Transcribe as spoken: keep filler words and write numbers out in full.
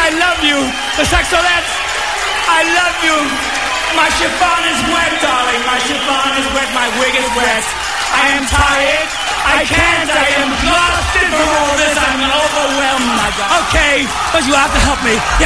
I love you. The saxolettes, I love you. My chiffon is wet, darling. My chiffon is wet. My wig is wet. I am tired. I can't. I am exhausted from all this. I'm overwhelmed. Okay, but you have to help me.